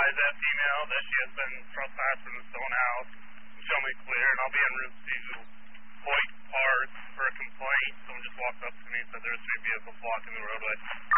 advise that female that she has been trespassed from the stone house and show me clear, and I'll be en route to Hoyt Park for a complaint. Someone just walked up to me and said there's 3 vehicles blocking the roadway.